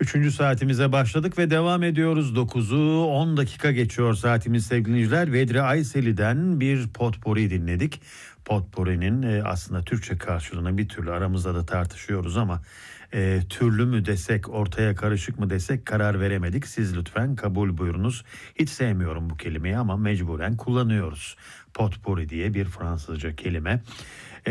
Üçüncü saatimize başladık ve devam ediyoruz. 9'u 10 dakika geçiyor saatimiz sevgili dinleyiciler. Vedri Ayseli'den bir potpourri dinledik. Potpourri'nin aslında Türkçe karşılığını bir türlü aramızda da tartışıyoruz ama türlü mü desek, ortaya karışık mı desek karar veremedik. Siz lütfen kabul buyurunuz. Hiç sevmiyorum bu kelimeyi ama mecburen kullanıyoruz. Potpourri diye bir Fransızca kelime.